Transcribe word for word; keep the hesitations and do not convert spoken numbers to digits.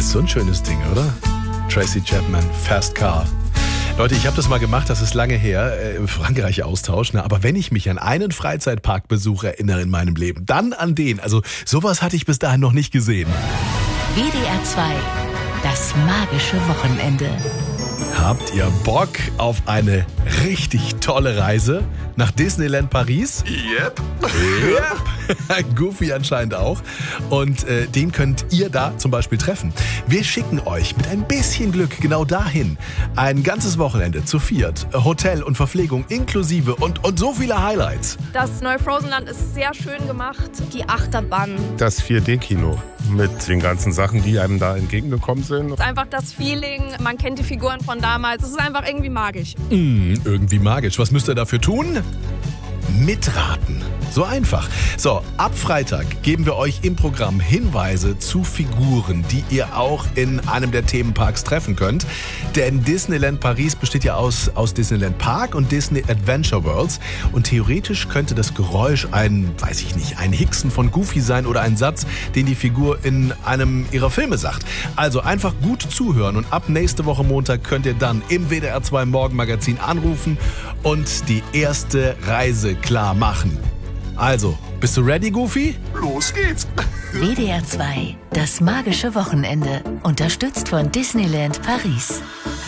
ist so ein schönes Ding, oder? Tracy Chapman, Fast Car. Leute, ich habe das mal gemacht, das ist lange her, äh, im Frankreich-Austausch. Ne? Aber wenn ich mich an einen Freizeitparkbesuch erinnere in meinem Leben, dann an den. Also sowas hatte ich bis dahin noch nicht gesehen. W D R zwei, das magische Wochenende. Habt ihr Bock auf eine richtig tolle Reise nach Disneyland Paris? Yep. Yep. Goofy anscheinend auch. Und äh, den könnt ihr da zum Beispiel treffen. Wir schicken euch mit ein bisschen Glück genau dahin. Ein ganzes Wochenende zu viert. Hotel und Verpflegung inklusive und, und so viele Highlights. Das neue Frozenland ist sehr schön gemacht. Die Achterbahn. Das vier D Kino mit den ganzen Sachen, die einem da entgegengekommen sind. Es ist einfach das Feeling, man kennt die Figuren von damals. Es ist einfach irgendwie magisch. Mm, irgendwie magisch. Was müsst ihr dafür tun? Mitraten. So einfach. So, ab Freitag geben wir euch im Programm Hinweise zu Figuren, die ihr auch in einem der Themenparks treffen könnt. Denn Disneyland Paris besteht ja aus, aus Disneyland Park und Disney Adventure Worlds. Und theoretisch könnte das Geräusch ein, weiß ich nicht, ein Hicksen von Goofy sein oder ein Satz, den die Figur in einem ihrer Filme sagt. Also einfach gut zuhören und ab nächste Woche Montag könnt ihr dann im W D R zwei Morgenmagazin anrufen und die erste Reise klar machen. Also, bist du ready, Goofy? Los geht's! W D R zwei, das magische Wochenende. Unterstützt von Disneyland Paris.